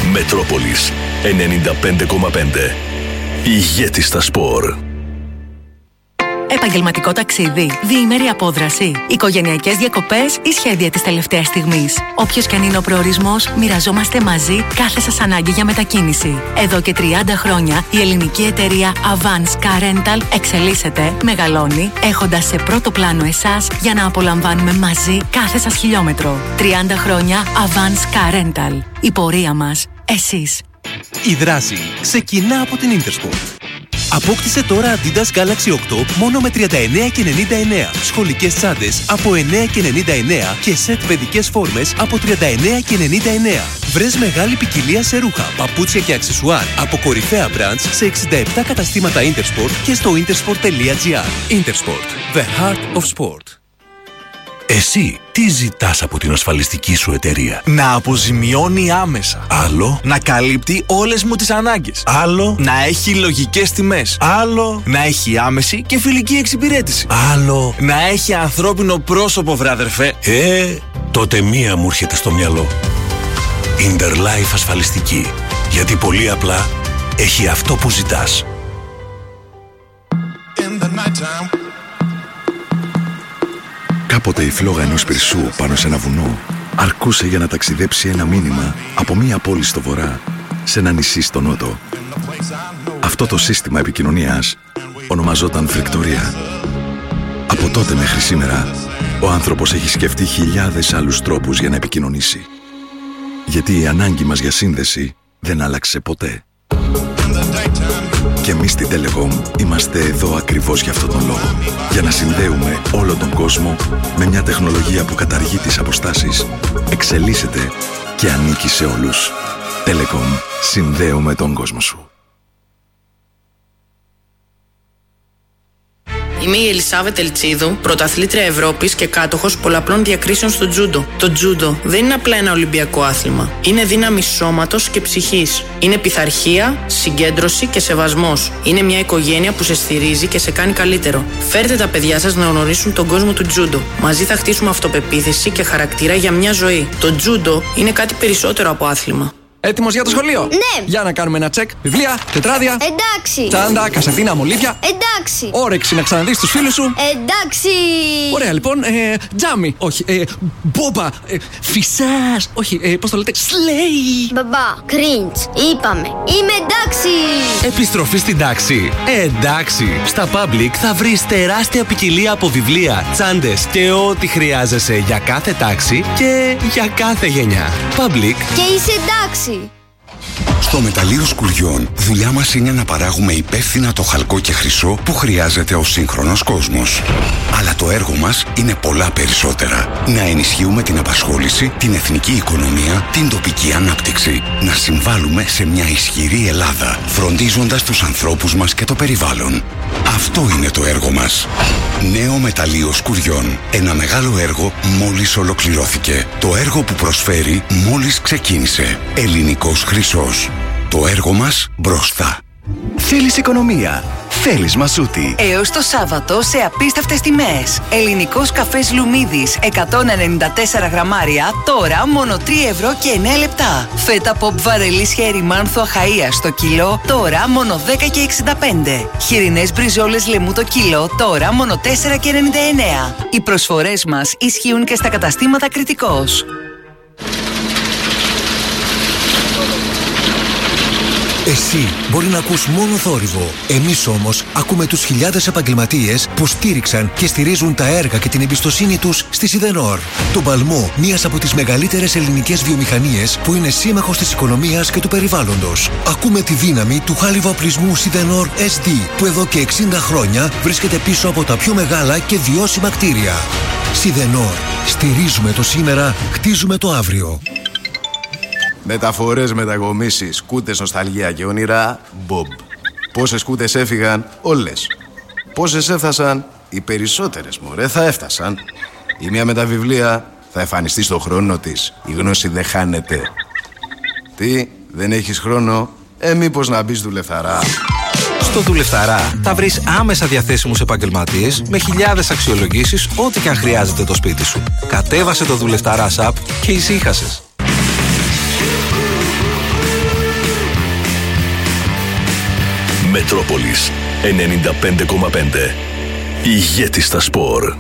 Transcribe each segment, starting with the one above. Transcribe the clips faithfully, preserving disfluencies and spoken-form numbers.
Μετρόπολης ενενήντα πέντε κόμμα πέντε. Ηγέτης στα σπορ. Επαγγελματικό ταξίδι, διήμερη απόδραση, οικογενειακές διακοπές ή σχέδια της τελευταίας στιγμής. Όποιος και αν είναι ο προορισμός, μοιραζόμαστε μαζί κάθε σας ανάγκη για μετακίνηση. Εδώ και τριάντα χρόνια η ελληνική εταιρεία Avance Car Rental εξελίσσεται, μεγαλώνει, έχοντας σε πρώτο πλάνο εσάς για να απολαμβάνουμε μαζί κάθε σας χιλιόμετρο. τριάντα χρόνια Avance Car Rental. Η πορεία μας, εσείς. Η δράση ξεκινά από την Intersport. Απόκτησε τώρα Adidas Galaxy οκτώ μόνο με τριάντα εννέα και ενενήντα εννέα. Σχολικές τσάντες από εννέα και ενενήντα εννέα και σετ παιδικές φόρμες από τριάντα εννέα και ενενήντα εννέα. Βρες μεγάλη ποικιλία σε ρούχα, παπούτσια και αξεσουάρ από κορυφαία brands σε εξήντα επτά καταστήματα Intersport και στο intersport τελεία gr. Intersport, the heart of sport. Εσύ τι ζητάς από την ασφαλιστική σου εταιρεία? Να αποζημιώνει άμεσα. Άλλο. Να καλύπτει όλες μου τις ανάγκες. Άλλο. Να έχει λογικές τιμές. Άλλο. Να έχει άμεση και φιλική εξυπηρέτηση. Άλλο. Να έχει ανθρώπινο πρόσωπο, βράδερφε. Ε, τότε μία μου έρχεται στο μυαλό. Interlife ασφαλιστική. Γιατί πολύ απλά έχει αυτό που ζητάς. Κάποτε η φλόγα ενός πυρσού πάνω σε ένα βουνό αρκούσε για να ταξιδέψει ένα μήνυμα από μία πόλη στο βορρά σε ένα νησί στο νότο. Αυτό το σύστημα επικοινωνίας ονομαζόταν φρικτορία. Από τότε μέχρι σήμερα, ο άνθρωπος έχει σκεφτεί χιλιάδες άλλους τρόπους για να επικοινωνήσει. Γιατί η ανάγκη μας για σύνδεση δεν άλλαξε ποτέ. Και εμείς στην Telecom είμαστε εδώ ακριβώς για αυτόν τον λόγο. Για να συνδέουμε όλο τον κόσμο με μια τεχνολογία που καταργεί τις αποστάσεις, εξελίσσεται και ανήκει σε όλους. Telecom. Συνδέουμε τον κόσμο σου. Είμαι η Ελισάβετ Ελτσίδου, πρωταθλήτρια Ευρώπης και κάτοχος πολλαπλών διακρίσεων στο τζούντο. Το τζούντο δεν είναι απλά ένα ολυμπιακό άθλημα. Είναι δύναμη σώματος και ψυχής. Είναι πειθαρχία, συγκέντρωση και σεβασμός. Είναι μια οικογένεια που σε στηρίζει και σε κάνει καλύτερο. Φέρτε τα παιδιά σας να γνωρίσουν τον κόσμο του τζούντο. Μαζί θα χτίσουμε αυτοπεποίθηση και χαρακτήρα για μια ζωή. Το τζούντο είναι κάτι περισσότερο από άθλημα. Έτοιμος για το σχολείο? Ναι! Για να κάνουμε ένα τσεκ. Βιβλία, τετράδια. Εντάξει! Τσάντα, κασετίνα, μολύβια. Εντάξει! Όρεξη να ξαναδείς τους φίλους σου. Εντάξει! Ωραία, λοιπόν. Ε, τζάμι. Όχι. Ε, μπόμπα. Ε, φυσάς. Όχι. Ε, πώς το λέτε? Σλέι. Μπαμπά, cringe. Είπαμε. Είμαι εντάξει! Επιστροφή στην τάξη. Ε, εντάξει. Στα Public θα βρεις τεράστια ποικιλία από βιβλία, τσάντες και ό,τι χρειάζεσαι για κάθε τάξη και για κάθε γενιά. Public. Και είσαι εντάξει! Στο μεταλλείο Σκουριών, δουλειά μας είναι να παράγουμε υπεύθυνα το χαλκό και χρυσό που χρειάζεται ο σύγχρονος κόσμος. Αλλά το έργο μας είναι πολλά περισσότερα. Να ενισχύουμε την απασχόληση, την εθνική οικονομία, την τοπική ανάπτυξη. Να συμβάλλουμε σε μια ισχυρή Ελλάδα, φροντίζοντας τους ανθρώπους μας και το περιβάλλον. Αυτό είναι το έργο μας. Νέο μεταλλείο Σκουριών. Ένα μεγάλο έργο μόλις ολοκληρώθηκε. Το έργο που προσφέρει μόλις ξεκίνησε. Ελληνικός χρυσός. Το έργο μας μπροστά. Θέλεις οικονομία? Θέλεις Μασούτη. Έως το Σάββατο σε απίστευτες τιμές. Ελληνικός καφές Λουμίδης εκατόν ενενήντα τέσσερα γραμμάρια, τώρα μόνο τρία ευρώ και εννέα λεπτά. Φέτα ποπ βαρελής χέρι μάνθου Αχαΐας στο κιλό, τώρα μόνο δέκα και εξήντα πέντε. Χοιρινές μπριζόλες λεμού το κιλό, τώρα μόνο τέσσερα και ενενήντα εννέα. Οι προσφορές μας ισχύουν και στα καταστήματα Κρητικός. Εσύ μπορεί να ακούς μόνο θόρυβο. Εμείς όμως ακούμε τους χιλιάδες επαγγελματίες που στήριξαν και στηρίζουν τα έργα και την εμπιστοσύνη τους στη Σιδενόρ. Το παλμό μιας από τις μεγαλύτερες ελληνικές βιομηχανίες που είναι σύμμαχος της οικονομίας και του περιβάλλοντος. Ακούμε τη δύναμη του χάλιβου απλισμού Σιδενόρ ες ντι που εδώ και εξήντα χρόνια βρίσκεται πίσω από τα πιο μεγάλα και βιώσιμα κτίρια. Σιδενόρ. Στηρίζουμε το σήμερα, χτίζουμε το αύριο. Μεταφορές, μετακομίσεις, σκούτες, νοσταλγία και όνειρα, Bob. Πόσες σκούτες έφυγαν? Όλες. Πόσες έφτασαν? Οι περισσότερες, μωρέ, θα έφτασαν. Η μία με τα βιβλία θα εμφανιστεί στο χρόνο της. Η γνώση δεν χάνεται. Τι, δεν έχεις χρόνο? Ε, μήπως να μπεις δουλευταρά. Στο Δουλευταρά θα βρεις άμεσα διαθέσιμους επαγγελματίες με χιλιάδες αξιολογήσεις ό,τι και αν χρειάζεται το σπίτι σου. Κατέβασε το Δουλευταρά app και ησύχασες. Μετρόπολης ενενήντα πέντε κόμμα πέντε. Ηγέτης στα σπορ.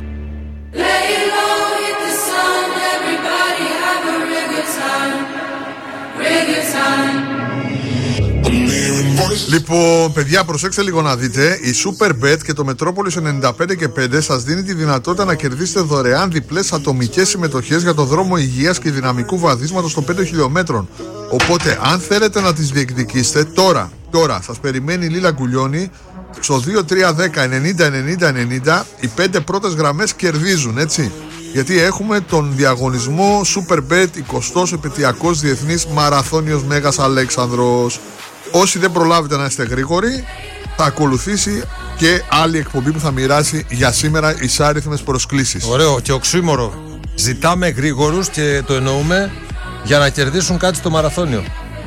Λοιπόν, παιδιά, προσέξτε λίγο να δείτε. Η Superbet και το Μετρόπολης ενενήντα πέντε και πέντε σας δίνει τη δυνατότητα να κερδίσετε δωρεάν διπλές ατομικές συμμετοχές για το δρόμο υγείας και δυναμικού βαδίσματος των πέντε χιλιόμετρων. Οπότε, αν θέλετε να τις διεκδικήσετε, τώρα, τώρα σας περιμένει η Λίλα Γκουλιώνη στο δύο τρία ένα μηδέν ενενήντα ενενήντα ενενήντα. Οι πέντε πρώτες γραμμές κερδίζουν, έτσι. Γιατί έχουμε τον διαγωνισμό Superbet εικοστός επαιτειακός διεθνής μαραθώνιος Μέγας Αλέξανδρος. Όσοι δεν προλάβετε να είστε γρήγοροι, θα ακολουθήσει και άλλη εκπομπή που θα μοιράσει για σήμερα εισάριθμες προσκλήσεις. Ωραίο και οξύμορο. Ζητάμε γρήγορους και το εννοούμε για να κερδίσουν κάτι στο μαραθώνιο.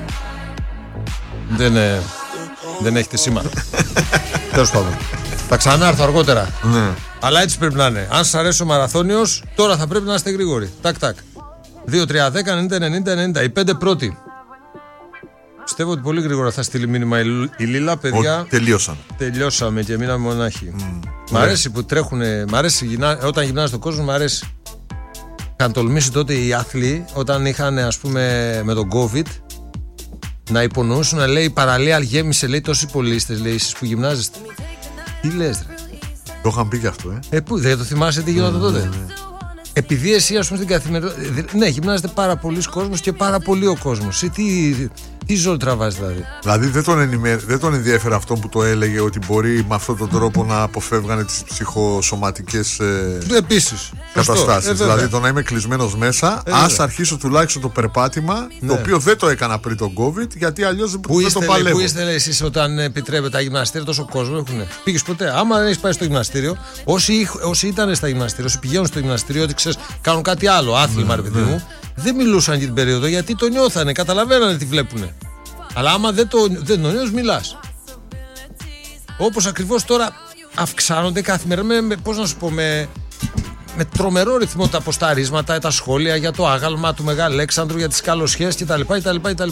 Δεν, ε, δεν έχετε σήμα. Τέλος πάντων. Θα ξανάρθω αργότερα. Ναι. Αλλά έτσι πρέπει να είναι. Αν σας αρέσει ο μαραθώνιος, τώρα θα πρέπει να είστε γρήγοροι. Τάκ, τάκ. δύο τρία ένα μηδέν ενενήντα ενενήντα ενενήντα. Οι πέντε πρώτοι. Πιστεύω ότι πολύ γρήγορα θα στείλει μήνυμα η, η Λίλα, παιδιά. Ο, τελείωσαν. Τελειώσαμε και μείναμε μονάχοι. Mm. Μ' αρέσει που τρέχουνε. Μ' αρέσει γυμνά, όταν γυμνάζει τον κόσμο, μ' αρέσει. Είχαν τολμήσει τότε οι άθλοι, όταν είχαν, ας πούμε, με τον COVID, να υπονοούσουν, να λέει, η παραλία γέμισε, λέει, τόσοι πολίστες, λέει, εσείς που γυμνάζεστε. Τι λες, ρε. Το είχαν πει και αυτό, ε. Ε, πού, δεν το θυμάσαι τι γινόταν mm, τότε. Mm, mm. Επειδή εσύ, ας πούμε, στην καθημερινότητα. Ναι, γυμνάζεται πάρα πολλοί κόσμος και πάρα πολύ ο κόσμος. Τι, τι ζώο τραβάς, δηλαδή. Δηλαδή δεν τον, ενημέ... δεν τον ενδιέφερε αυτό που το έλεγε ότι μπορεί με αυτόν τον τρόπο να αποφεύγανε τις ψυχοσωματικές ε... Επίσης καταστάσεις. Ε, δηλαδή το να είμαι κλεισμένος μέσα, ε, ας αρχίσω τουλάχιστον το περπάτημα, ναι. Το οποίο δεν το έκανα πριν τον COVID, γιατί αλλιώς δεν το παλεύω. Πού είστε, λέει, εσείς όταν επιτρέπετε τα γυμναστήρια, τόσο κόσμο έχουν. Πήγες ποτέ? Άμα δεν έχεις πάει στο γυμναστήριο, όσοι, όσοι ήταν στα γυμναστήρια, όσοι πηγαίνουν στο γυμναστήριο, ότι ξέρεις, κάνουν κάτι άλλο, άθλημα, ρε παιδί μου, δεν μιλούσαν για την περίοδο γιατί το νιώθανε, καταλαβαίνανε τι βλέπουνε. Αλλά άμα δεν το, δεν το νιώσεις, μιλάς. Όπως ακριβώς τώρα αυξάνονται καθημερινά με, πώς να σου πω, με, με τρομερό ρυθμό τα αποσταρίσματα, τα σχόλια για το άγαλμα του Μεγάλου Αλέξανδρου, για τις καλοσχέσεις κτλ, κτλ, κτλ.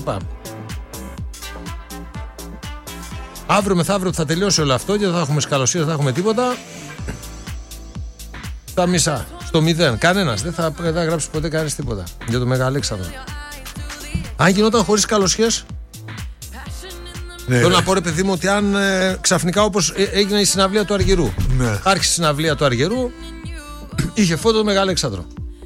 Αύριο μεθαύριο θα τελειώσει όλο αυτό και δεν θα έχουμε σκαλοσχέσεις, δεν θα έχουμε τίποτα. Τα μισά, στο μηδέν. Κανένας δεν θα, δεν θα γράψει ποτέ κανένας τίποτα για το Μεγάλο Αλέξανδρο. Αν γινόταν χωρίς καλοσχέσεις, ναι, θέλω ναι. να πω, ρε παιδί μου, ότι αν ε, ξαφνικά, όπως ε, έγινε η συναυλία του Αργυρού, ναι. άρχισε η συναυλία του Αργυρού, είχε φώτο το Μεγάλο Αλέξανδρο.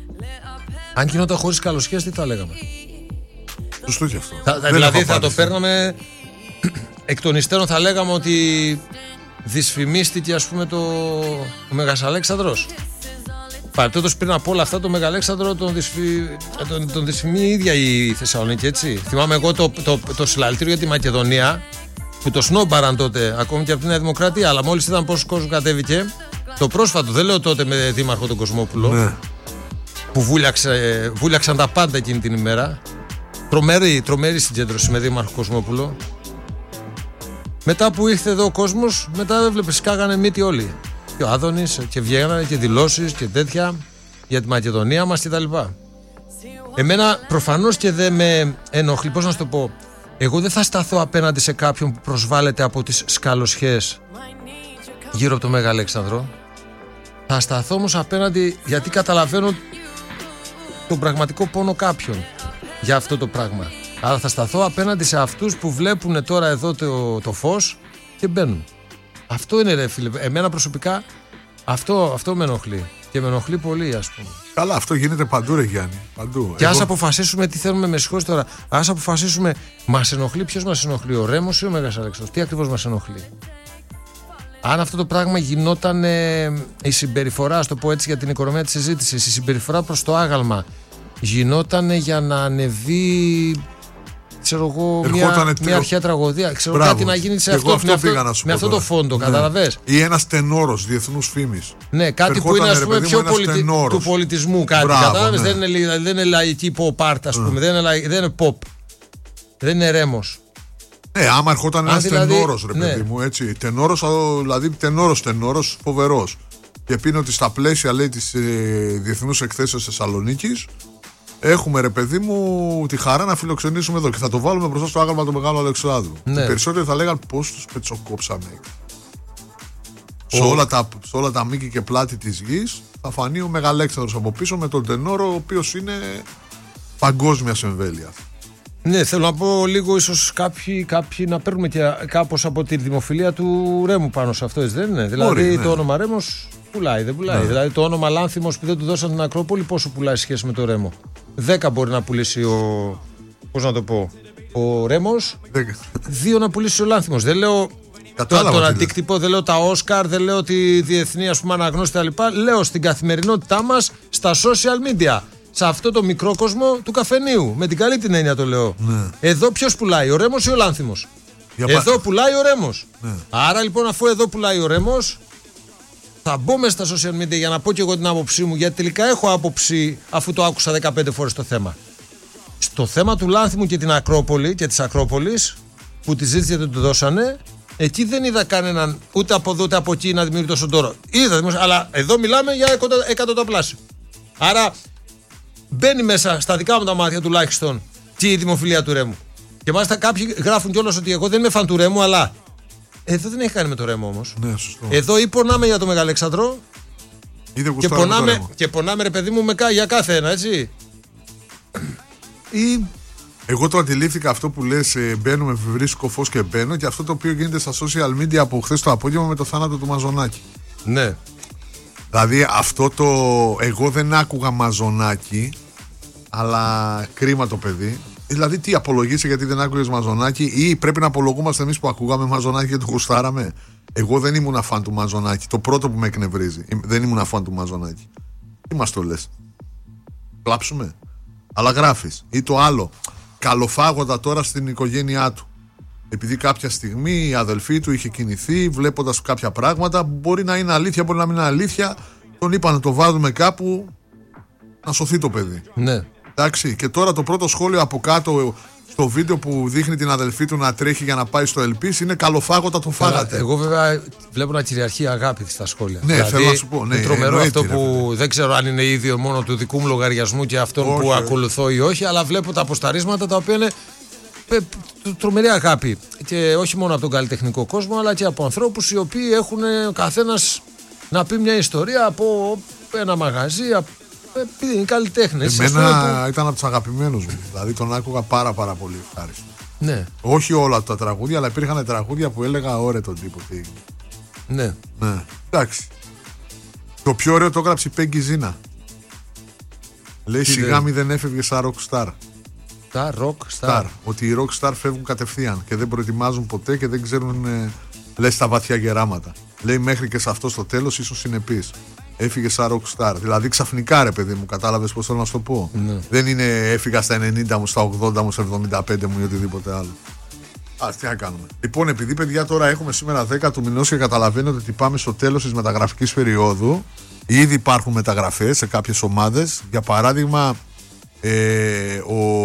Αν γινόταν χωρίς καλοσχέσεις, τι θα λέγαμε? Σωστό και αυτό. Θα, δηλαδή θα το παίρναμε εκ των υστέρων, θα λέγαμε ότι δυσφημίστηκε, ας πούμε, το, ο Μέγας Αλέξανδρος. Παρεπτόντως, πριν από όλα αυτά, το Μέγα Αλέξανδρο τον, δυσφη... τον, τον δυσφημεί η ίδια η Θεσσαλονίκη, έτσι. Θυμάμαι εγώ το, το, το, το συλλαλητήριο για τη Μακεδονία, που το σνόμπαραν τότε, ακόμη και από τη Νέα Δημοκρατία, αλλά μόλις είδαν πόσο κόσμο κατέβηκε, το πρόσφατο, δεν λέω τότε με δήμαρχο τον Κοσμόπουλο, ναι. που βούλιαξε, βούλιαξαν τα πάντα εκείνη την ημέρα. Τρομερή, τρομερή συγκέντρωση με δήμαρχο Κοσμόπουλο. Μετά που ήρθε εδώ ο κόσμος, μετά έβλεπε σκάγανε μύτη όλοι. Και ο Άδωνης και βγαίνανε και δηλώσεις και τέτοια για τη Μακεδονία μας κτλ. Εμένα προφανώς και δεν με ενοχλεί, πώς να σου το πω. Εγώ δεν θα σταθώ απέναντι σε κάποιον που προσβάλλεται από τις σκαλοσχές γύρω από το Μέγα Αλέξανδρο. Θα σταθώ όμως απέναντι, γιατί καταλαβαίνω τον πραγματικό πόνο κάποιον για αυτό το πράγμα. Αλλά θα σταθώ απέναντι σε αυτούς που βλέπουν τώρα εδώ το, το φως και μπαίνουν. Αυτό είναι, ρε φίλε. Εμένα προσωπικά αυτό, αυτό με ενοχλεί. Και με ενοχλεί πολύ, ας πούμε. Καλά, αυτό γίνεται παντού, ρε Γιάννη. Παντού. Και Εγώ... ας αποφασίσουμε τι θέλουμε, με συγχωρείς τώρα. Ας αποφασίσουμε, μας ενοχλεί, ποιος μας ενοχλεί, ο Ρέμος ή ο Μέγας Αλέξανδρος? Τι ακριβώς μας ενοχλεί? Αν αυτό το πράγμα γινόταν ε, η συμπεριφορά, ας το πω έτσι, για την οικονομία της συζήτησης, η συμπεριφορά προς το άγαλμα γινόταν για να ανεβεί, ξέρω εγώ, μια, μια αρχαία τραγωδία. Ξέρω Μπράβο. κάτι να γίνει σε αυτό, αυτό, με, αυτό, με αυτό το φόντο, ναι. Καταλαβες. Ή ένας τενόρος διεθνούς φήμης. Ναι, κάτι που είναι, ας πούμε, πιο πολιτι... του πολιτισμού. Κάτι, κατάλαβες, ναι. δεν, είναι, δεν είναι λαϊκή pop art, ας πούμε, mm. δεν, είναι, δεν είναι pop. Δεν είναι Ρέμος. Ναι, άμα ερχόταν ένας δηλαδή, τενόρος, ρε ναι. παιδί μου, έτσι. Τενόρος, δηλαδή τενόρος, τενόρος, φοβερός. Και πει ότι στα πλαίσια, λέει, της ε, διεθνούς εκθέσεως Θεσσαλονίκης, έχουμε ρε παιδί μου τη χαρά να φιλοξενήσουμε εδώ και θα το βάλουμε μπροστά στο άγαλμα του Μεγάλου Αλεξάνδρου. Ναι. Οι περισσότεροι θα λέγαν πώς τους πετσοκόψαμε. Σε όλα, τα, σε όλα τα μήκη και πλάτη της γης θα φανεί ο Μεγαλέξανδρος από πίσω με τον τενόρο, ο οποίος είναι παγκόσμιας εμβέλειας. Ναι, θέλω να πω λίγο ίσως κάποιοι, κάποιοι να παίρνουμε και κάπως από τη δημοφιλία του Ρέμου πάνω σε αυτό, έτσι δεν είναι? Δηλαδή Μπορεί, ναι. Το όνομα Ρέμος πουλάει, δεν πουλάει. Ναι. Δηλαδή το όνομα Λάνθιμος που δεν του δώσαν την Ακρόπολη, πόσο πουλάει σχέση με το Ρέμο? Δέκα μπορεί να πουλήσει ο. Πώς να το πω, ο Ρέμος. Δύο να πουλήσει ο Λάνθιμος. Δεν λέω το, τον αντίκτυπο, δεν λέω τα Όσκαρ, δεν λέω τη διεθνή ας πούμε αναγνώση κτλ. Λέω στην καθημερινότητά μας στα social media. Σε αυτό το μικρό κόσμο του καφενείου. Με την καλή την έννοια το λέω. Ναι. Εδώ ποιος πουλάει, ο Ρέμος ή ο Λάνθιμος? Εδώ πά... πουλάει ο Ρέμος. Ναι. Άρα λοιπόν, αφού εδώ πουλάει ο Ρέμος, θα μπω μέσα στα social media για να πω και εγώ την άποψή μου, γιατί τελικά έχω άποψη αφού το άκουσα δεκαπέντε φορές το θέμα. Στο θέμα του Λάνθιμου και την Ακρόπολη και της Ακρόπολης, που τη ζήτησε και του δώσανε, εκεί δεν είδα κανέναν ούτε από εδώ ούτε από εκεί να δημιουργεί τόσο τόρο. Είδα, αλλά εδώ μιλάμε για εκατονταπλάσιο. Άρα μπαίνει μέσα στα δικά μου τα μάτια τουλάχιστον και η δημοφιλία του Ρέμου. Και μάλιστα κάποιοι γράφουν κιόλας ότι εγώ δεν είμαι φαν του Ρέμου, αλλά εδώ δεν έχει κάνει με το Ρέμο όμως. Ναι, σωστό. Εδώ ή πονάμε για το Μεγαλέξανδρο και πονάμε, και πονάμε ρε παιδί μου με, για κάθε ένα, έτσι. Ή... Εγώ το αντιλήφθηκα αυτό που λες, ε, μπαίνουμε, βρίσκω φως και μπαίνω, και αυτό το οποίο γίνεται στα social media από χθες το απόγευμα με το θάνατο του Μαζονάκη. Ναι. Δηλαδή αυτό το. Εγώ δεν άκουγα Μαζονάκη, αλλά κρίμα το παιδί. Δηλαδή, τι απολογείσαι γιατί δεν άκουγες Μαζονάκη, ή πρέπει να απολογούμαστε εμείς που ακούγαμε Μαζονάκη και το γουστάραμε? Εγώ δεν ήμουν αφάν του Μαζονάκη. Το πρώτο που με εκνευρίζει. Δεν ήμουν αφάν του Μαζονάκη. Τι μας το λες? Κλάψουμε. Αλλά γράφεις. Ή το άλλο. Καλοφάγοντα τώρα στην οικογένειά του. Επειδή κάποια στιγμή η αδελφή του είχε κινηθεί, βλέποντας κάποια πράγματα, μπορεί να είναι αλήθεια, μπορεί να μην είναι αλήθεια. Τον είπα να το βάλουμε κάπου να σωθεί το παιδί. Ναι. Εντάξει, και τώρα το πρώτο σχόλιο από κάτω στο βίντεο που δείχνει την αδελφή του να τρέχει για να πάει στο Ελπίς είναι καλοφάγοντα το φάγατε. Εγώ βέβαια βλέπω να κυριαρχεί αγάπη στα σχόλια. Ναι, δηλαδή, θέλω να σου πω. Ναι, είναι τρομερό αυτό που ρε, δεν ξέρω αν είναι ίδιο μόνο του δικού μου λογαριασμού και αυτόν όχι, που όχι. ακολουθώ ή όχι, αλλά βλέπω τα αποσταρίσματα τα οποία είναι τρομερή αγάπη. Και όχι μόνο από τον καλλιτεχνικό κόσμο, αλλά και από ανθρώπους οι οποίοι έχουν ο καθένας να πει μια ιστορία από ένα μαγαζί. Επειδή είναι καλλιτέχνες. Εμένα που... ήταν από τους αγαπημένους μου. Δηλαδή τον άκουγα πάρα πάρα πολύ ευχάριστο. Ναι. Όχι όλα τα τραγούδια, αλλά υπήρχαν τραγούδια που έλεγα ωραία τον τύπο. Τι... Ναι. Ναι. Εντάξει. Το πιο ωραίο το έγραψε η Πέγκη Ζίνα. Λέει σιγά μη δεν έφευγε σαν rock star. Τα rock star. Ότι οι rock star φεύγουν κατευθείαν και δεν προετοιμάζουν ποτέ και δεν ξέρουν ε, λες τα βαθιά γεράματα. Λέει μέχρι και σε αυτό στο τέλος ίσως συνεπείς. Έφυγε σαν rockstar. Δηλαδή ξαφνικά ρε παιδί μου, κατάλαβες πώς θέλω να σου το πω. Ναι. Δεν είναι έφυγα στα ενενήντα μου, στα ογδόντα μου, στα εβδομήντα πέντε μου ή οτιδήποτε άλλο. Ας τι να κάνουμε. Λοιπόν, επειδή παιδιά τώρα έχουμε σήμερα δέκα του μηνός και καταλαβαίνετε ότι πάμε στο τέλος της μεταγραφικής περίοδου, ήδη υπάρχουν μεταγραφές σε κάποιες ομάδες. Για παράδειγμα, ε,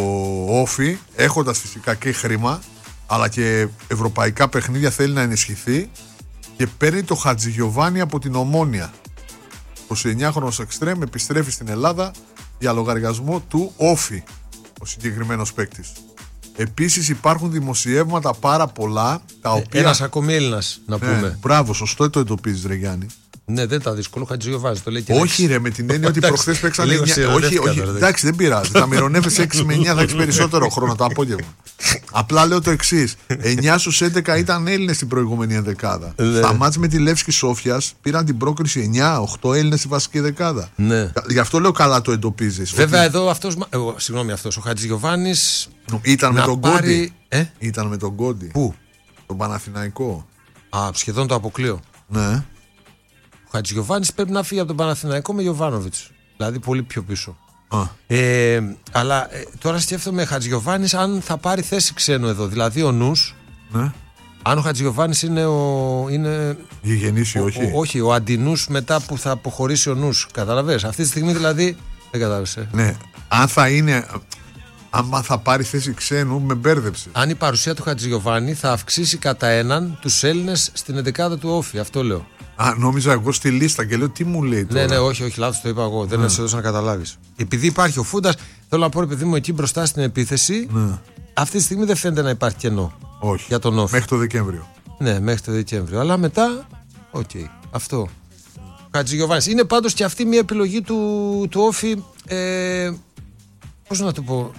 ο Όφι, έχοντας φυσικά και χρήμα, αλλά και ευρωπαϊκά παιχνίδια, θέλει να ενισχυθεί και παίρνει το Χατζηγιοβάνι από την Ομόνια. εικοσιεννιάχρονος εξτρέμ επιστρέφει στην Ελλάδα για λογαριασμό του Όφι, ο συγκεκριμένος παίκτης. Επίσης υπάρχουν δημοσιεύματα πάρα πολλά τα οποία... Ένας ακόμη Έλληνας να πούμε. Ναι, μπράβο, σωστό το εντοπίζεις ρε Γιάννη. Ναι, δεν τα δύσκολο, Χατζηγιοβάζη το λέει και όχι ρε, με την έννοια ότι προχθές παίξανε εννιά. Όχι, όχι, εντάξει, δεν πειράζει. Θα μοιρονεύεσαι έξι με εννιά, θα έχεις περισσότερο χρόνο το απόγευμα. Απλά λέω το εξής. εννιά στους έντεκα ήταν Έλληνες στην προηγούμενη ενδεκάδα. Στα μάτς με τη Λεύσκη Σόφιας πήραν την πρόκριση εννιά οκτώ Έλληνες στη βασική δεκάδα. Ναι. Γι' αυτό λέω καλά το εντοπίζεις. Βέβαια ότι... εδώ αυτός, συγγνώμη, αυτός ο Χατζηγιοβάνης ήταν με τον πάρει... Κόντι. Ε? Ήταν με τον Κόντι. Πού? Τον Παναθηναϊκό. Α, σχεδόν το αποκλείω. Ναι. Ο Χατζηγιοβάνης πρέπει να φύγει από τον Παναθηναϊκό με Γιοβάνοβιτς. Δηλαδή πολύ πιο πίσω. Α. Ε, αλλά ε, τώρα σκέφτομαι Χατζηγιοβάνης αν θα πάρει θέση ξένου εδώ. Δηλαδή ο νους. Ναι. Αν ο Χατζηγιοβάνης είναι ο. Είναι γηγενής ή όχι. Ο, ο, όχι, ο αντινούς μετά που θα αποχωρήσει ο νους. Καταλαβες. Αυτή τη στιγμή δηλαδή. Δεν κατάλαβες. Ε. Ναι. Αν θα είναι. Αν θα πάρει θέση ξένου, με μπέρδεψε. Αν η παρουσία του Χατζηγιοβάνη θα αυξήσει κατά έναν τους Έλληνες στην εντεκάδα του Όφη. Αυτό λέω. Α, νόμιζα εγώ στη λίστα και λέω τι μου λέει τώρα. Ναι, ναι, όχι, όχι, λάθος το είπα εγώ. Δεν σε έδωσα να καταλάβεις. Επειδή υπάρχει ο Φούντας, Θέλω να πω, ρε παιδί μου, εκεί μπροστά στην επίθεση, ναι. αυτή τη στιγμή δεν φαίνεται να υπάρχει κενό. Όχι. Για τον Όφη. Μέχρι το Δεκέμβριο. Ναι, μέχρι το Δεκέμβριο. Αλλά μετά, οκ. Okay, αυτό. Χατζηγιοβάνης. Είναι πάντως και αυτή μια επιλογή του, του Όφη. Ε, πώς να το πω.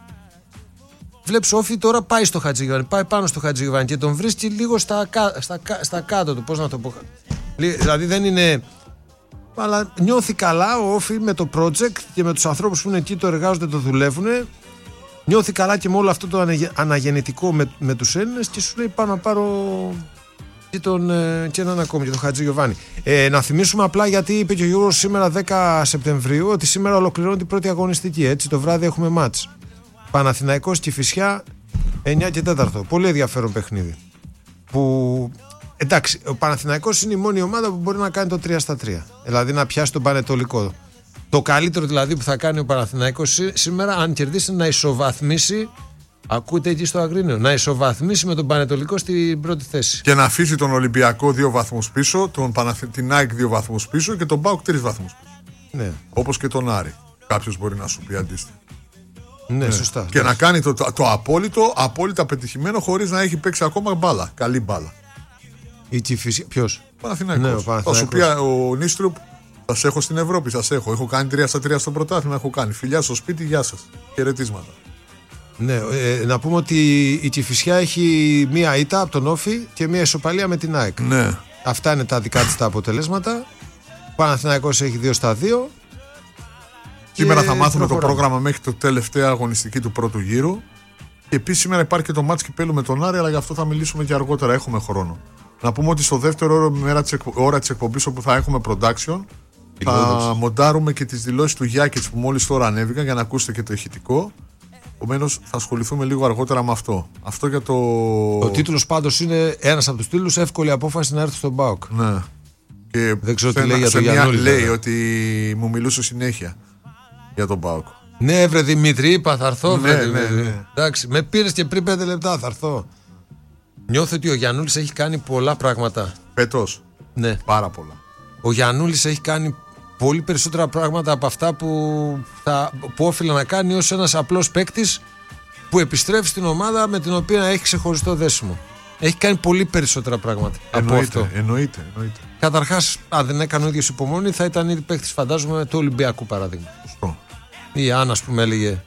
Βλέπεις ο Όφη τώρα πάει στο Χατζηγιοβάνη, πάει πάνω στο Χατζηγιοβάνη και τον βρίσκει λίγο στα, στα, στα κάτω του. Πώς να το πω. Δηλαδή δεν είναι. Αλλά νιώθει καλά ο Όφη με το project και με τους ανθρώπους που είναι εκεί, το εργάζονται, το δουλεύουν. Νιώθει καλά και με όλο αυτό το αναγεννητικό με, με τους Έλληνες και σου λέει πάω να πάρω και, τον, και έναν ακόμη, και τον Χατζηγιοβάνη. Ε, να θυμίσουμε απλά, γιατί είπε και ο Γιώργος σήμερα δέκα Σεπτεμβρίου, ότι σήμερα ολοκληρώνει την πρώτη αγωνιστική. Έτσι, το βράδυ έχουμε μάτς. Παναθηναϊκός Κηφισιά εννιά και τέσσερα. Πολύ ενδιαφέρον παιχνίδι. Που, εντάξει, ο Παναθηναϊκός είναι η μόνη ομάδα που μπορεί να κάνει το τρία στα τρία. Δηλαδή να πιάσει τον Πανετολικό. Το καλύτερο δηλαδή που θα κάνει ο Παναθηναϊκός σήμερα, αν κερδίσει, να ισοβαθμίσει. Ακούτε εκεί στο Αγρίνιο, να ισοβαθμίσει με τον Πανετολικό στην πρώτη θέση. Και να αφήσει τον Ολυμπιακό δύο βαθμούς πίσω, τον Παναθ... την ΑΕΚ δύο βαθμούς πίσω και τον ΠΑΟΚ τρεις βαθμούς πίσω. Ναι. Όπως και τον Άρη. Κάποιος μπορεί να σου πει αντίστοιχα. Ναι, ναι, σωστά. Και ναι. να κάνει το, το, το απόλυτο, απόλυτα πετυχημένο, χωρίς να έχει παίξει ακόμα μπάλα. Καλή μπάλα. Η Κηφισιά. Ποιος? Παναθηναϊκός. Ναι, ο Παναθηναϊκός. Θα σου πει ο Νίστρουπ, σας έχω στην Ευρώπη, σας έχω. Έχω κάνει τρία στα τρία στο πρωτάθλημα. Έχω κάνει. Φιλιά στο σπίτι, γεια σας. Χαιρετίσματα. Ναι, ε, να πούμε ότι η Κηφισιά έχει μία ήττα από τον Όφη και μία ισοπαλία με την ΑΕΚ. Ναι. Αυτά είναι τα δικά της τα αποτελέσματα. Ο Παναθηναϊκός έχει δύο στα δύο. Σήμερα θα μάθουμε προχωράμε. το πρόγραμμα μέχρι το τελευταίο αγωνιστική του πρώτου γύρου. Και επίσης σήμερα υπάρχει και το μάτς κυπέλου με τον Άρη, αλλά γι' αυτό θα μιλήσουμε και αργότερα. Έχουμε χρόνο. Να πούμε ότι στο δεύτερο ώρα της εκπομπής, όπου θα έχουμε production, θα μοντάρουμε και τις δηλώσεις του Γιάκητς που μόλις τώρα ανέβηκαν, για να ακούσετε και το ηχητικό. Επομένως θα ασχοληθούμε λίγο αργότερα με αυτό. Αυτό για το. Ο τίτλος πάντως είναι ένας από τους τίτλους, εύκολη απόφαση να έρθει στον ΠΑΟΚ. Ναι. Και δεν ξέρω τι λέει για τον Γιαννούλη. Λέει βέβαια. Ότι μου μιλούσε συνέχεια για τον ΠΑΟΚ. Ναι, βρε Δημήτρη, είπα θα έρθω. Ναι, βρε, ναι, ναι, ναι. Εντάξει, με πήρες και πριν πέντε λεπτά, θα έρθω. Νιώθω ότι ο Γιαννούλης έχει κάνει πολλά πράγματα. Πέτος. Ναι. Πάρα πολλά. Ο Γιαννούλης έχει κάνει πολύ περισσότερα πράγματα από αυτά που, θα, που όφιλε να κάνει ως ένας απλός παίκτης που επιστρέφει στην ομάδα με την οποία έχει ξεχωριστό δέσιμο. Έχει κάνει πολύ περισσότερα πράγματα εννοείται, από αυτό. Εννοείται, εννοείται. Καταρχάς, αν δεν έκανε ο ίδιος υπομονή, θα ήταν ήδη παίκτης, φαντάζομαι, του Ολυμπιακού παράδειγμα. Σωστό. Ή αν, ας πούμε, έλεγε.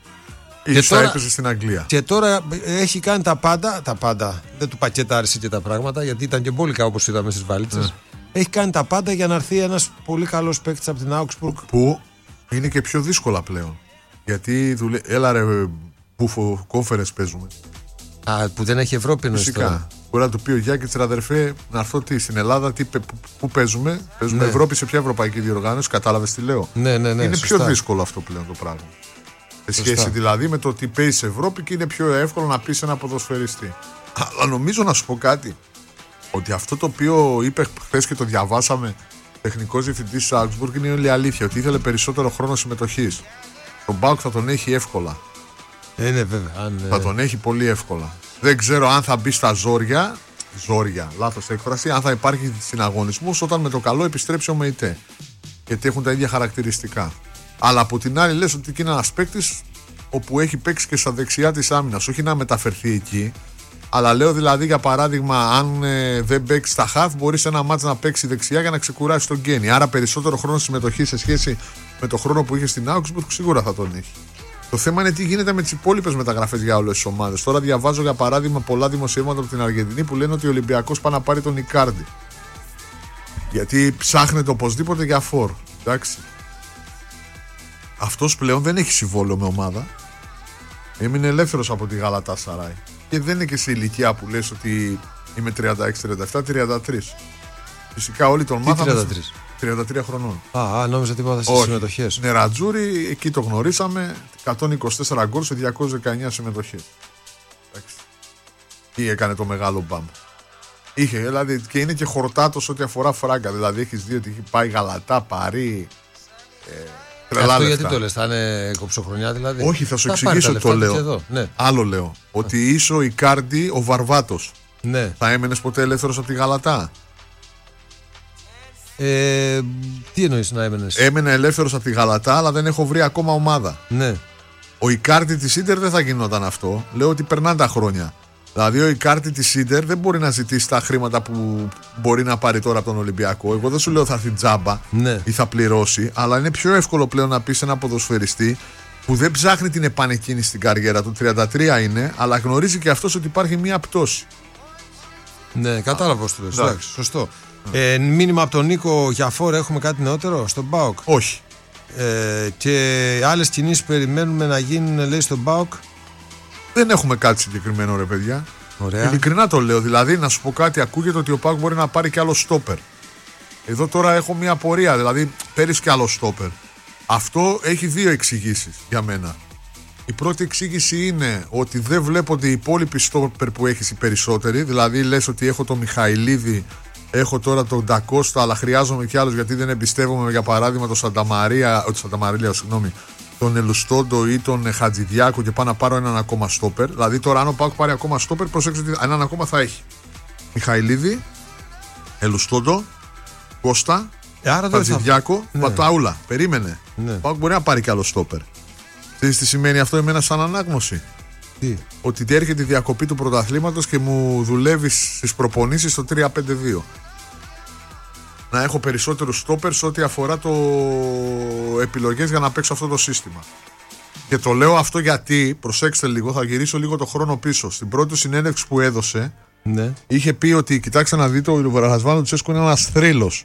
Ή θα έπαιζε στην Αγγλία. Και τώρα έχει κάνει τα πάντα. Τα πάντα. Δεν του πακετάρισε και τα πράγματα, γιατί ήταν και μπόλικα όπως είδαμε στις βαλίτσες. Mm. Έχει κάνει τα πάντα για να έρθει ένας πολύ καλός παίκτης από την Augsburg. Που είναι και πιο δύσκολα πλέον. Γιατί δουλε... έλα ρε μπουφο κόφερες παίζουμε. Α, που δεν έχει Ευρώπη εννοείς. Φυσικά. Μπορεί να του πει ο Γιάκητς, ρε αδερφέ, να έρθω τι, στην Ελλάδα, τι, που, που παίζουμε. Παίζουμε ναι. Ευρώπη σε ποια ευρωπαϊκή διοργάνωση, κατάλαβες τι λέω. Ναι, ναι, ναι, είναι σωστά. πιο δύσκολο αυτό πλέον το πράγμα. Σε σχέση σωστά. δηλαδή με το ότι παίζεις Ευρώπη και είναι πιο εύκολο να πεις ένα ποδοσφαιριστή. Αλλά νομίζω να σου πω κάτι. Ότι αυτό το οποίο είπε χθες και το διαβάσαμε, τεχνικός διευθυντής της Augsburg, είναι όλη αλήθεια. Ότι ήθελε περισσότερο χρόνο συμμετοχής. Τον ΠΑΟΚ θα τον έχει εύκολα. Ε, ναι, βέβαια. Αν, θα τον έχει πολύ εύκολα. Δεν ξέρω αν θα μπει στα ζόρια. Ζόρια, λάθος έκφραση. Αν θα υπάρχει συναγωνισμός όταν με το καλό επιστρέψει ο ΜΕΙΤΕ. Γιατί έχουν τα ίδια χαρακτηριστικά. Αλλά από την άλλη, λες ότι είναι ένας παίκτης όπου έχει παίξει και στα δεξιά της άμυνας. Όχι να μεταφερθεί εκεί. Αλλά λέω δηλαδή, για παράδειγμα, αν ε, δεν παίξει στα χαφ, μπορεί σε ένα μάτς να παίξει δεξιά για να ξεκουράσει τον Γκένι. Άρα περισσότερο χρόνο συμμετοχή σε σχέση με το χρόνο που είχε στην Augsburg σίγουρα θα τον έχει. Το θέμα είναι τι γίνεται με τις υπόλοιπες μεταγραφές για όλες τις ομάδες. Τώρα διαβάζω για παράδειγμα πολλά δημοσιεύματα από την Αργεντινή που λένε ότι ο Ολυμπιακός πάει να πάρει τον Ικάρντι. Γιατί ψάχνεται οπωσδήποτε για φορ. Εντάξει. Αυτός πλέον δεν έχει συμβόλαιο με ομάδα. Έμεινε ελεύθερος από τη Γαλατάσαράι. Και δεν είναι και σε ηλικία που λες ότι είμαι τριάντα έξι τριάντα επτά τριάντα τρία. Φυσικά όλοι τον μάθαμε. τριάντα τρία. τριάντα τρία χρονών. Α, α νόμιζα τίποτα στις συμμετοχές. Νερατζούρι, εκεί το γνωρίσαμε. εκατόν είκοσι τέσσερα γκολ σε διακόσιες δεκαεννιά συμμετοχές. Τι έκανε το μεγάλο μπαμ. Είχε, δηλαδή, και είναι και χορτάτος ό,τι αφορά φράγκα. Δηλαδή έχεις δει ότι έχει πάει Γαλατά, Παρί. Ε, Αυτό γιατί το λες, θα είναι κοψοχρονιά δηλαδή. Όχι, θα σου εξηγήσω το λέω. Ναι. Άλλο λέω. Ότι είσαι ο Ικάρντι ο Βαρβάτος. Ναι. Θα έμενες ποτέ ελεύθερος από τη Γαλατά? Ε, τι εννοείς να έμενες? Έμενα ελεύθερος από τη Γαλατά, αλλά δεν έχω βρει ακόμα ομάδα. Ναι. Ο Ικάρτη της Ίντερ δεν θα γινόταν αυτό. Λέω ότι περνάνε τα χρόνια. Δηλαδή ο Ικάρτη της Ίντερ δεν μπορεί να ζητήσει τα χρήματα που μπορεί να πάρει τώρα από τον Ολυμπιακό. Εγώ δεν σου λέω θα έρθει τζάμπα ναι. ή θα πληρώσει, αλλά είναι πιο εύκολο πλέον να πει σε ένα ποδοσφαιριστή που δεν ψάχνει την επανεκκίνηση στην καριέρα του. τριάντα τρία είναι, αλλά γνωρίζει και αυτός ότι υπάρχει μία πτώση. Ναι, κατάλαβα πώς το λες. Εντάξει, σωστό. Ε, μήνυμα από τον Νίκο Γιαφόρ, έχουμε κάτι νεότερο στον ΠΑΟΚ? Όχι. Ε, και άλλες κινήσεις περιμένουμε να γίνουν, λέει, στον ΠΑΟΚ. Δεν έχουμε κάτι συγκεκριμένο, ρε παιδιά. Ωραία. Ειλικρινά το λέω. Δηλαδή, να σου πω κάτι, ακούγεται ότι ο ΠΑΟΚ μπορεί να πάρει κι άλλο στόπερ. Εδώ τώρα έχω μια απορία. Δηλαδή, παίρνεις κι άλλο στόπερ. Αυτό έχει δύο εξηγήσεις για μένα. Η πρώτη εξήγηση είναι ότι δεν βλέπονται οι υπόλοιποι στόπερ που έχεις οι περισσότεροι. Δηλαδή, λες ότι έχω τον Μιχαηλίδη, έχω τώρα τον Ντακώστα, αλλά χρειάζομαι κι άλλους γιατί δεν εμπιστεύομαι, για παράδειγμα, τον Σανταμαρία, όχι Σανταμαρία, συγγνώμη, τον Ελουστόντο ή τον Χατζηδιάκο και πάω να πάρω έναν ακόμα στόπερ. Δηλαδή, τώρα, αν ο ΠΑΟΚ πάρει ακόμα στόπερ, προσέξτε ότι έναν ακόμα θα έχει. Μιχαηλίδη, Ελουστόντο, Κώστα, Χατζηδιάκο, θα... Πατάουλα. Περίμενε. Ναι. Ο ΠΑΟΚ μπορεί να πάρει κι άλλο στόπερ. Ξέρεις τι σημαίνει αυτό εμένα σαν ανάγνωση? Τι? Ότι έρχεται η διακοπή του πρωταθλήματος και μου δουλεύεις στις προπονήσεις στο τρία πέντε δύο. Να έχω περισσότερους στόπερς ό,τι αφορά το επιλογές για να παίξω αυτό το σύστημα. Και το λέω αυτό γιατί, προσέξτε λίγο, θα γυρίσω λίγο το χρόνο πίσω. Στην πρώτη συνέντευξη που έδωσε, ναι. είχε πει ότι κοιτάξτε να δείτε, ο Ρασβάλο Τσέσκο είναι ένας θρύλος.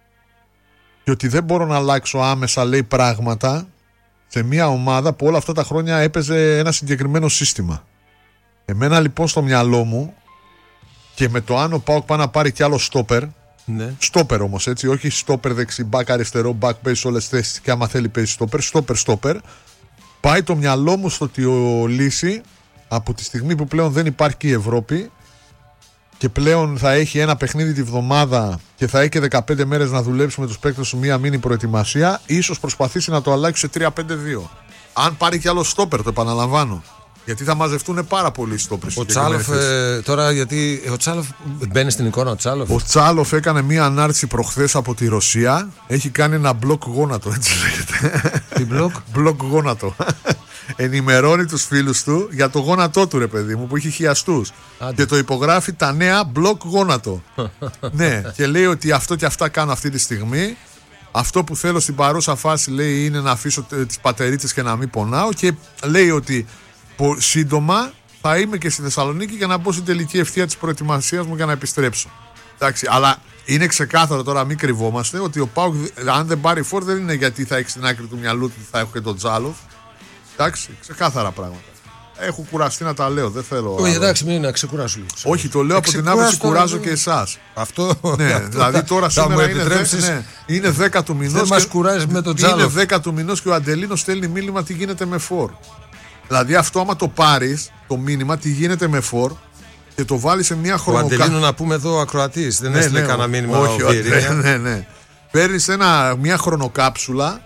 Και ότι δεν μπορώ να αλλάξω άμεσα, λέει, πράγματα σε μια ομάδα που όλα αυτά τα χρόνια έπαιζε ένα συγκεκριμένο σύστημα. Εμένα λοιπόν στο μυαλό μου, και με το αν ο ΠΑΟΚ πάει να πάρει κι άλλο στόπερ, ναι. στόπερ όμως, έτσι, όχι στόπερ δεξί, μπακ αριστερό, μπακ παίζει όλες τις θέσεις και άμα θέλει παίζει στόπερ, στόπερ, στόπερ, πάει το μυαλό μου στο ότι ο Λύση, από τη στιγμή που πλέον δεν υπάρχει και η Ευρώπη και πλέον θα έχει ένα παιχνίδι τη βδομάδα και θα έχει και δεκαπέντε μέρες να δουλέψει με τους παίκτες σου μία μίνι προετοιμασία, ίσως προσπαθήσει να το αλλάξει σε τρία πέντε δύο. Αν πάρει κι άλλο στόπερ, το επαναλαμβάνω. Γιατί θα μαζευτούν πάρα πολλοί στόπερ. Ο Τσάλοφ ε, τώρα, γιατί ο Τσάλοφ μπαίνει στην εικόνα, ο Τσάλοφ. Ο Τσάλοφ έκανε μία ανάρτηση προχθές από τη Ρωσία. Έχει κάνει ένα μπλοκ γόνατο, έτσι λέγεται. Τι μπλοκ? Μπλοκ γόνατο. Ενημερώνει τους φίλους του για το γόνατό του, ρε παιδί μου, που είχε χιαστούς. Άντε. Και το υπογράφει τα νέα μπλοκ γόνατο. Ναι, και λέει ότι αυτό και αυτά κάνω αυτή τη στιγμή. Αυτό που θέλω στην παρούσα φάση, λέει, είναι να αφήσω τις πατερίτσες και να μην πονάω. Και λέει ότι σύντομα θα είμαι και στη Θεσσαλονίκη για να μπω στην τελική ευθεία της προετοιμασίας μου για να επιστρέψω. Εντάξει, αλλά είναι ξεκάθαρο τώρα, μην κρυβόμαστε, ότι ο ΠΑΟΚ, αν δεν πάρει φόρ, δεν είναι γιατί θα έχει στην άκρη του μυαλού του ότι θα έχω και τον Τζάλοφ. Εντάξει, ξεκάθαρα πράγματα. Έχω κουραστεί να τα λέω, δεν θέλω. Όχι, εντάξει, μην να ξεκουράσω λίγο. Όχι, το λέω από την άποψη κουράζω και εσάς. Αυτό. Ναι, αυτό δηλαδή θα, τώρα θα σήμερα είναι, ναι, είναι δέκα του μηνός. Δεν μας κουράζει με τον Τζάλοφ. Είναι δέκα του μηνός και ο Αντελίνος στέλνει μήνυμα τι γίνεται με φόρ. Δηλαδή αυτό άμα το πάρεις, το μήνυμα τι γίνεται με φόρ και το βάλεις σε μια χρονοκάψουλα. Ο Αντελίνο, να πούμε εδώ, ακροατής, δεν ναι, έστειλε ναι, κανένα μήνυμα. Όχι, όχι, ναι, ναι, ναι. Παίρνεις ένα, μια χρονοκάψουλα,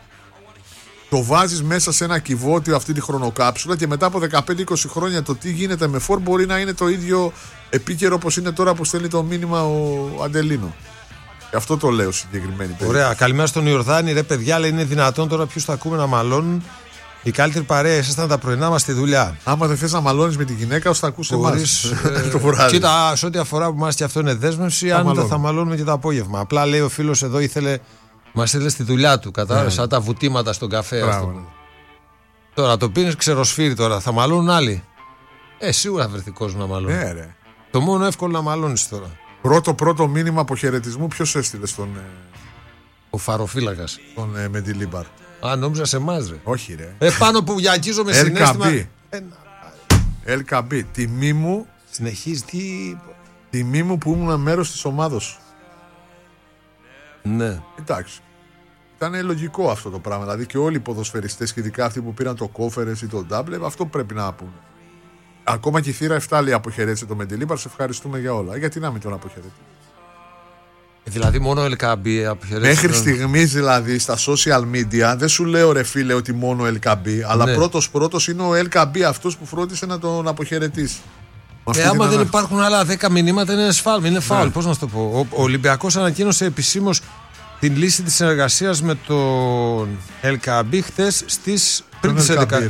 το βάζεις μέσα σε ένα κυβότιο αυτή τη χρονοκάψουλα και μετά από δεκαπέντε είκοσι χρόνια το τι γίνεται με φόρ μπορεί να είναι το ίδιο επίκαιρο όπως είναι τώρα που στέλνει το μήνυμα ο Αντελίνο. Γι' αυτό το λέω συγκεκριμένη περίπτωση. Ωραία, καλημέρα στον Ιορδάνη. Ρε παιδιά, λέει, είναι δυνατόν τώρα ποιους θα ακούμε να μαλώνουν? Η καλύτερη παρέα, ήσασταν τα πρωινά μας στη δουλειά. Άμα δεν θες να μαλώνεις με τη γυναίκα, όσο θα ακούσει εμάς ε, το βράδυ. Κοίτα, σε ό,τι αφορά που μας και αυτό είναι δέσμευση, αν δεν θα μαλώνουμε και το απόγευμα. Απλά λέει ο φίλος εδώ ήθελε, μας ήθελε στη δουλειά του, κατάλαβες, σαν τα βουτήματα στον καφέ. Τώρα το πίνεις ξεροσφύρι τώρα, θα μαλώνουν άλλοι. Ε, σίγουρα θα βρεθεί κόσμο να μαλώνει. Ναι, ρε. Το μόνο εύκολο να μαλώνεις τώρα. Πρώτο πρώτο μήνυμα αποχαιρετισμού ποιος έστειλε στον. Ο φαροφύλακας. Τον ε, Μεντιλίμπαρ. Α, νόμιζα σε εμάς, ρε. Όχι, ρε. Ε, πάνω που γιακίζομαι συνέστημα. Ελκαμπή. Τιμή μου. Συνεχίζει, τι. Τιμή μου που ήμουν μέρος της ομάδος σου. Ναι. Εντάξει. Ήταν λογικό αυτό το πράγμα. Δηλαδή και όλοι οι ποδοσφαιριστές, και ειδικά αυτοί που πήραν το Κόφερες ή το Ντάμπλε, αυτό πρέπει να πούνε. Ακόμα και η θύρα εφτά λέει αποχαιρέτησε το Μεντιλίμπαρ, σε ευχαριστούμε για όλα. Γιατί να μην τον αποχαιρετήσει. Δηλαδή μόνο ο Ελκαμπή αποχαιρέτησε. Μέχρι τον... στιγμής δηλαδή στα social media δεν σου λέω ρε φίλε ότι μόνο ο Ελκαμπή, αλλά ναι. πρώτος πρώτος είναι ο Ελκαμπή αυτός που φρόντισε να τον αποχαιρετήσει. Ε, άμα δεν ανα... υπάρχουν άλλα δέκα μηνύματα είναι σφάλμα, είναι φάουλ. Ναι. Πώς να σου το πω. Ο, ο Ολυμπιακός ανακοίνωσε επισήμως την λύση της συνεργασίας με τον Ελκαμπή χτες στις πριν τις έντεκα.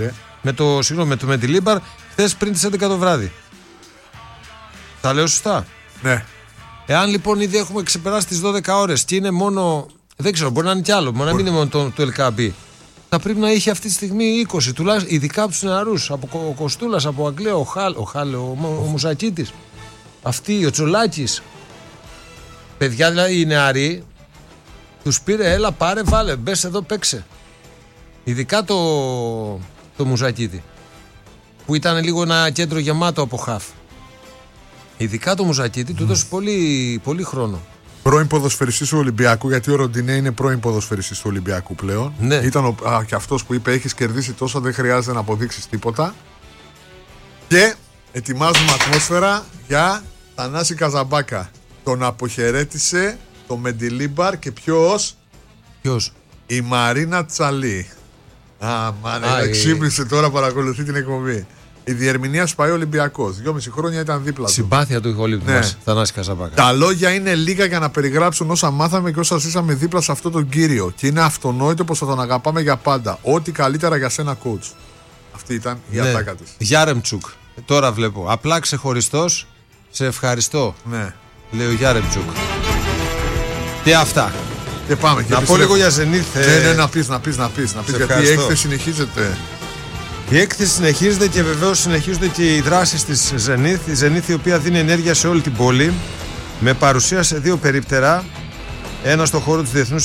Με το, συγγνώμη, με το Μεντιλίμπαρ χθες πριν τις έντεκα το βράδυ. Τα λέω σωστά? Ναι. Εάν λοιπόν ήδη έχουμε ξεπεράσει τις δώδεκα ώρες και είναι μόνο. Δεν ξέρω, μπορεί να είναι κι άλλο, μπορεί να μην είναι μόνο το, το Ελκάμπι. Θα πρέπει να είχε αυτή τη στιγμή είκοσι τουλάχιστον, ειδικά από τους νεαρούς. Από ο Κοστούλας, από Αγγλία, ο Χάλ, ο, Χάλ, ο, ο, ο Μουσακίτης. Αυτοί, ο Τσολάκης. Παιδιά δηλαδή οι νεαροί, τους πήρε, έλα πάρε, βάλε, μπες εδώ, παίξε. Ειδικά το, το Μουζακίτη, που ήταν λίγο ένα κέντρο γεμάτο από χαφ. Ειδικά το Μουζακίτη mm. του έδωσε πολύ, πολύ χρόνο. Πρώην ποδοσφαιριστής του Ολυμπιακού, γιατί ο Ροντινέ είναι πρώην ποδοσφαιριστής του Ολυμπιακού πλέον. Ναι. Ήταν ο, α, και αυτός που είπε: έχεις κερδίσει τόσο, δεν χρειάζεται να αποδείξεις τίποτα. Και ετοιμάζουμε ατμόσφαιρα για Θανάση Καζαμπάκα. Τον αποχαιρέτησε το Μεντιλίμπαρ και ποιος? Ποιος? Η Μαρίνα Τσαλή. Α, μάνα, ξύπνησε τώρα, παρακολουθεί την εκπομπή. Η διερμηνία σου πάει Ολυμπιακός. Δυόμιση χρόνια ήταν δίπλα του. Συμπάθεια του ηχολήπτου ναι. μας, Θανάση Καζαμπάκα. Τα λόγια είναι λίγα για να περιγράψουν όσα μάθαμε και όσα ζήσαμε δίπλα σε αυτόν τον κύριο. Και είναι αυτονόητο πως θα τον αγαπάμε για πάντα. Ό,τι καλύτερα για σένα, coach. Αυτή ήταν η ναι. ατάκα της. Γιάρεμτσουκ. Τώρα βλέπω. Απλά ξεχωριστός. Σε ευχαριστώ. Ναι. Λέει ο Γιάρεμτσουκ. Και αυτά. Και πάμε. Και να πω λίγο για Ζενίθ. Ναι, ναι, να πεις, να πεις, να πεις. Να πεις γιατί η έκθεση συνεχίζεται. Η έκθεση συνεχίζεται και βεβαίως συνεχίζονται και οι δράσεις της Ζενίθ. Η Ζενίθ η οποία δίνει ενέργεια σε όλη την πόλη με παρουσία σε δύο περίπτερα. Ένα στο χώρο της Διεθνούς